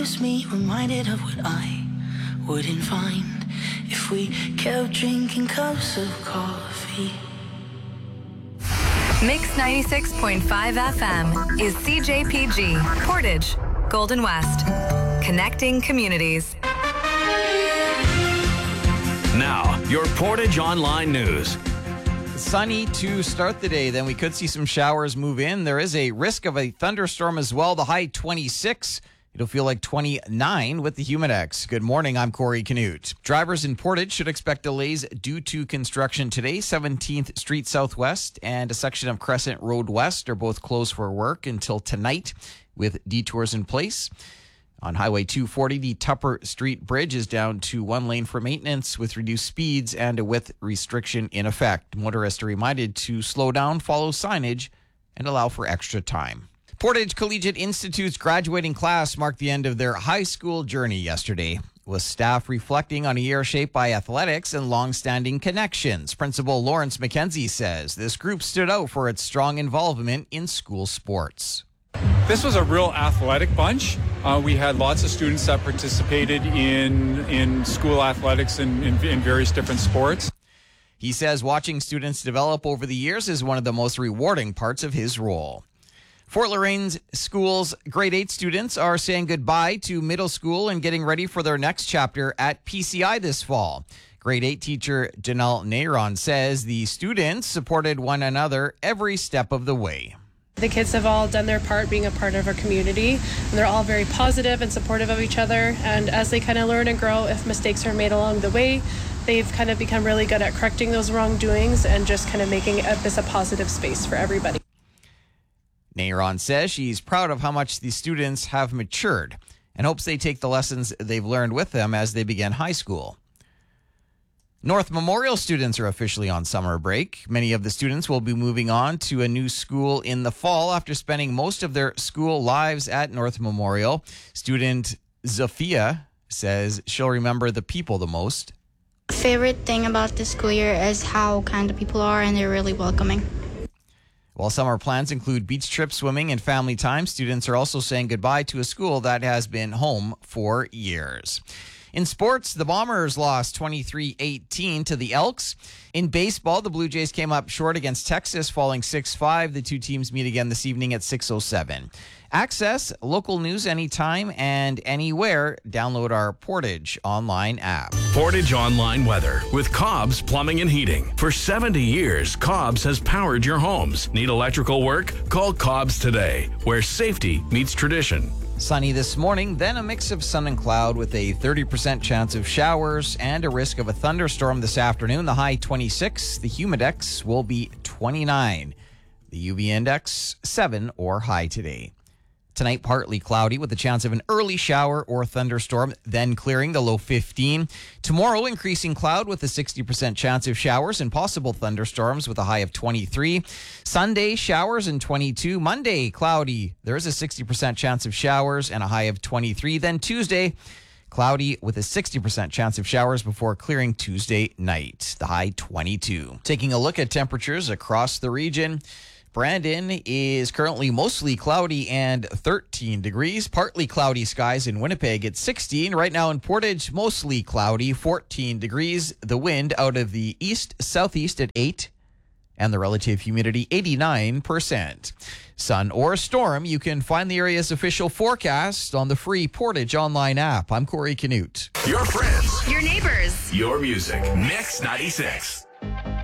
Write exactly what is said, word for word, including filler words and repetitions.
Me reminded of what I wouldn't find if we kept drinking cups of coffee. Mix ninety-six point five F M is C J P G, Portage, Golden West, connecting communities. Now, your Portage Online News. Sunny to start the day, then we could see some showers move in. There is a risk of a thunderstorm as well. The high twenty-six. It'll feel like twenty-nine with the Humidex. Good morning, I'm Corey Canute. Drivers in Portage should expect delays due to construction today. seventeenth Street Southwest and a section of Crescent Road West are both closed for work until tonight with detours in place. On Highway two forty, the Tupper Street Bridge is down to one lane for maintenance with reduced speeds and a width restriction in effect. Motorists are reminded to slow down, follow signage, and allow for extra time. Portage Collegiate Institute's graduating class marked the end of their high school journey yesterday, with staff reflecting on a year shaped by athletics and long-standing connections. Principal Lawrence McKenzie says this group stood out for its strong involvement in school sports. This was a real athletic bunch. Uh, we had lots of students that participated in in school athletics and in, in various different sports. He says watching students develop over the years is one of the most rewarding parts of his role. Fort Lorain's schools grade eight students are saying goodbye to middle school and getting ready for their next chapter at P C I this fall. Grade eight teacher Janelle Neyron says the students supported one another every step of the way. The kids have all done their part being a part of our community, and they're all very positive and supportive of each other. And as they kind of learn and grow, if mistakes are made along the way, they've kind of become really good at correcting those wrongdoings and just kind of making this a positive space for everybody. Neyron says she's proud of how much the students have matured and hopes they take the lessons they've learned with them as they begin high school. North Memorial students are officially on summer break. Many of the students will be moving on to a new school in the fall after spending most of their school lives at North Memorial. Student Zafia says she'll remember the people the most. Favorite thing about this school year is how kind the people are, and they're really welcoming. While summer plans include beach trips, swimming, and family time, students are also saying goodbye to a school that has been home for years. In sports, the Bombers lost twenty-three eighteen to the Elks. In baseball, the Blue Jays came up short against Texas, falling six five. The two teams meet again this evening at six oh seven. Access local news anytime and anywhere. Download our Portage Online app. Portage Online weather with Cobb's Plumbing and Heating. For seventy years, Cobb's has powered your homes. Need electrical work? Call Cobb's today, where safety meets tradition. Sunny this morning, then a mix of sun and cloud with a thirty percent chance of showers and a risk of a thunderstorm this afternoon. The high twenty-six, the Humidex will be twenty-nine. The U V index seven or high today. Tonight, partly cloudy with a chance of an early shower or thunderstorm, then clearing, the low fifteen. Tomorrow, increasing cloud with a sixty percent chance of showers and possible thunderstorms with a high of twenty-three. Sunday, showers and twenty-two. Monday, cloudy. There is a sixty percent chance of showers and a high of twenty-three. Then Tuesday, cloudy with a sixty percent chance of showers before clearing Tuesday night. The high twenty-two. Taking a look at temperatures across the region. Brandon is currently mostly cloudy and thirteen degrees. Partly cloudy skies in Winnipeg at sixteen. Right now in Portage, mostly cloudy, fourteen degrees. The wind out of the east-southeast at eight. And the relative humidity, eighty-nine percent. Sun or storm, you can find the area's official forecast on the free Portage Online app. I'm Corey Canute. Your friends. Your neighbors. Your music. Mix ninety-six.